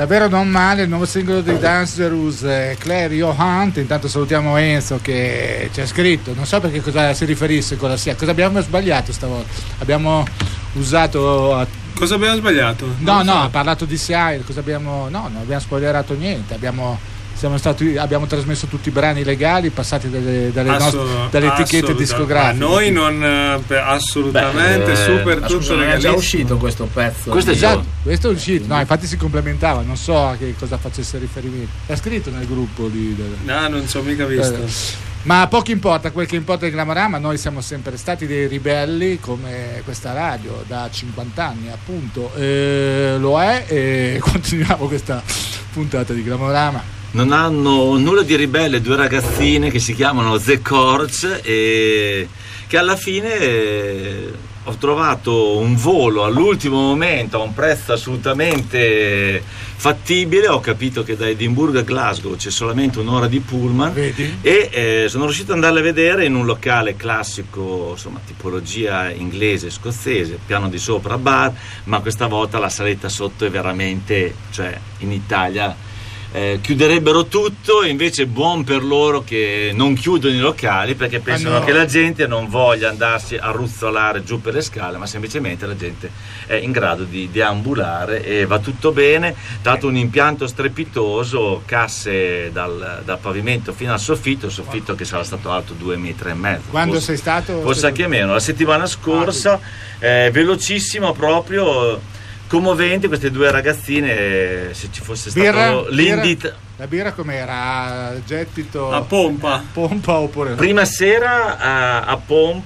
Davvero non male il nuovo singolo dei Dangerous, Claire Hunt. Intanto salutiamo Enzo che ci ha scritto, non so perché cosa si riferisse con la SIA. Cosa abbiamo sbagliato stavolta? Abbiamo usato cosa abbiamo sbagliato? No, ha parlato di SIA. Non abbiamo spoilerato niente. Abbiamo trasmesso tutti i brani legali passati dalle etichette discografiche. Noi non assolutamente super tutto legalissimo. È già uscito questo pezzo. Questo è uscito. No, infatti si commentava, non so a che cosa facesse riferimento. È scritto nel gruppo lì. No, non ci ho mica visto. Ma poco importa, quel che importa è il Glamorama. Noi siamo sempre stati dei ribelli, come questa radio da 50 anni appunto lo è, e continuiamo questa puntata di Glamorama. Non hanno nulla di ribelle due ragazzine che si chiamano The Chords e che alla fine ho trovato un volo all'ultimo momento a un prezzo assolutamente fattibile. Ho capito che da Edimburgo a Glasgow c'è solamente un'ora di pullman. Vedi? E sono riuscito ad andarle a vedere in un locale classico, insomma tipologia inglese, scozzese, piano di sopra bar, ma questa volta la saletta sotto è veramente, cioè in Italia chiuderebbero tutto, e invece buon per loro che non chiudono i locali, perché pensano che la gente non voglia andarsi a ruzzolare giù per le scale, ma semplicemente la gente è in grado di deambulare e va tutto bene. Dato un impianto strepitoso, casse dal pavimento fino al soffitto che sarà stato alto 2,5 metri. Quando sei stato? Forse anche meno, la settimana scorsa. Velocissimo proprio. Commovente queste due ragazzine, se ci fosse stato l'indit. La birra com'era? Gettito? A pompa. Pompa oppure? Prima sera a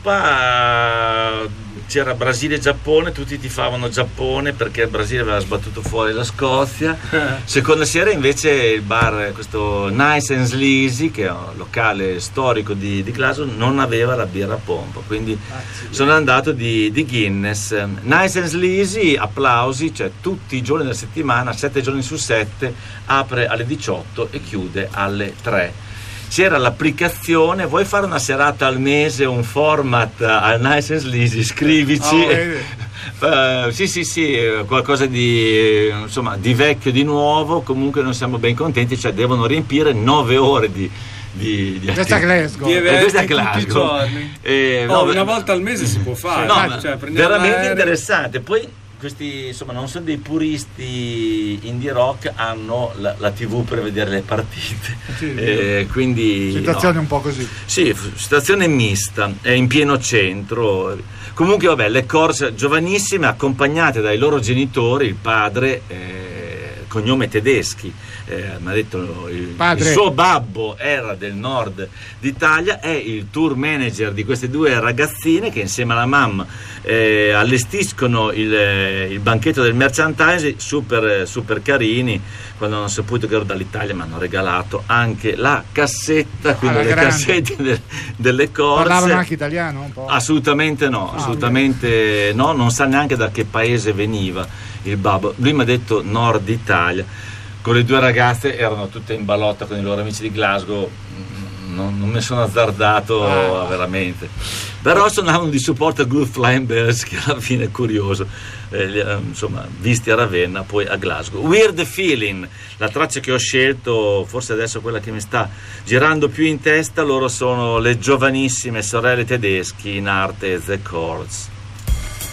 pompa c'era Brasile-Giappone, tutti tifavano Giappone perché il Brasile aveva sbattuto fuori la Scozia. Seconda sera invece il bar, questo Nice and Sleazy, che è un locale storico di Glasgow, non aveva la birra a pompa, quindi sono andato di Guinness. Nice and Sleazy, applausi, cioè tutti i giorni della settimana, 7 giorni su 7, apre alle 18 e chiude alle 3. C'era l'applicazione, vuoi fare una serata al mese, un format al Nice and Sleazy, scrivici. Sì, qualcosa di vecchio, di nuovo. Comunque non siamo ben contenti, cioè devono riempire 9 ore di questa Glasgow, tutti i giorni. Una volta al mese si può fare, veramente interessante. Poi questi non sono dei puristi indie rock, hanno la TV per vedere le partite, quindi situazione un po' così. Sì, situazione mista, è in pieno centro. Comunque vabbè, le corse giovanissime accompagnate dai loro genitori, il padre cognome Tedeschi, mi ha detto il suo babbo era del nord d'Italia, è il tour manager di queste due ragazzine che insieme alla mamma allestiscono il banchetto del merchandising, super carini. Quando hanno saputo che ero dall'Italia mi hanno regalato anche la cassetta, quindi le cassette delle corse. Parlavano anche italiano un po'? Assolutamente no, no, non sa neanche da che paese veniva il babbo. Lui mi ha detto Nord Italia. Con le due ragazze erano tutte in ballotta con i loro amici di Glasgow, non mi sono azzardato veramente, però suonavano di supporto a Good Flying Birds, che alla fine è curioso, visti a Ravenna, poi a Glasgow. Weird Feeling, la traccia che ho scelto, forse adesso quella che mi sta girando più in testa. Loro sono le giovanissime sorelle Tedeschi, in arte The Chords.